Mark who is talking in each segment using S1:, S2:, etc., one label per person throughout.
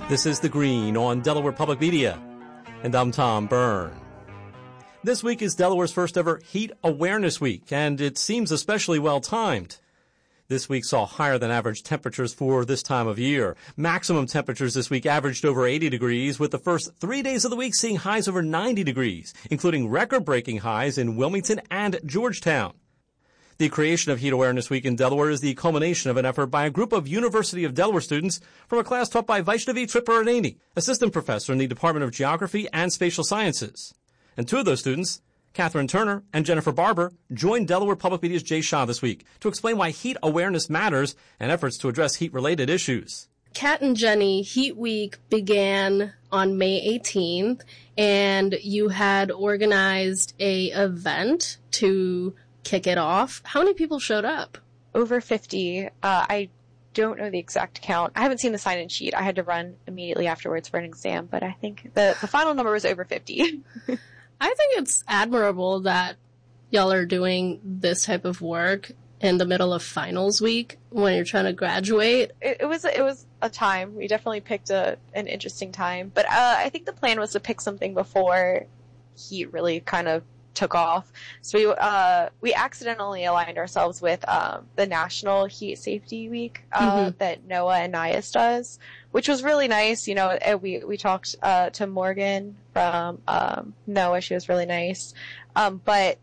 S1: This is The Green on Delaware Public Media, and I'm Tom Byrne. This week is Delaware's first ever Heat Awareness Week, and it seems especially well timed. This week saw higher than average temperatures for this time of year. Maximum temperatures this week averaged over 80 degrees, with the first 3 days of the week seeing highs over 90 degrees, including record-breaking highs in Wilmington and Georgetown. The creation of Heat Awareness Week in Delaware is the culmination of an effort by a group of University of Delaware students from a class taught by Vaishnavi Tripuraneni, assistant professor in the Department of Geography and Spatial Sciences. And two of those students, Catherine Turner and Jennifer Barber, joined Delaware Public Media's Jay Shah this week to explain why heat awareness matters and efforts to address heat-related issues.
S2: Kat and Jenny, Heat Week began on May 18th, and you had organized a event to kick it off. How many people showed up?
S3: Over 50. I don't know the exact count. I haven't seen the sign-in sheet. I had to run immediately afterwards for an exam, but I think the final number was over 50.
S2: I think it's admirable that y'all are doing this type of work in the middle of finals week when you're trying to graduate.
S3: It was a time. We definitely picked an interesting time, but I think the plan was to pick something before heat really kind of took off. So we accidentally aligned ourselves with the National Heat Safety Week that NOAA and NIAS does, which was really nice. You know, we talked to Morgan from NOAA. She was really nice. But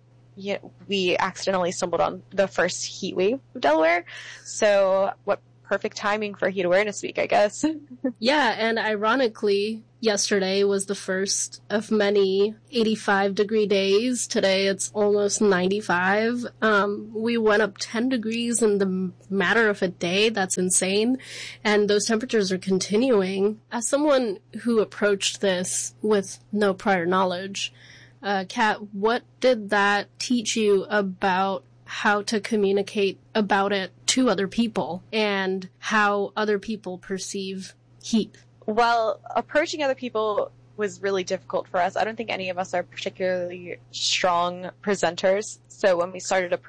S3: we accidentally stumbled on the first heat wave of Delaware. So what perfect timing for Heat Awareness Week, I guess.
S2: Yeah, and ironically, yesterday was the first of many 85-degree days. Today it's almost 95. We went up 10 degrees in the matter of a day. That's insane. And those temperatures are continuing. As someone who approached this with no prior knowledge, Kat, what did that teach you about how to communicate about it to other people and how other people perceive heat?
S3: Well, approaching other people was really difficult for us. I don't think any of us are particularly strong presenters. So when we started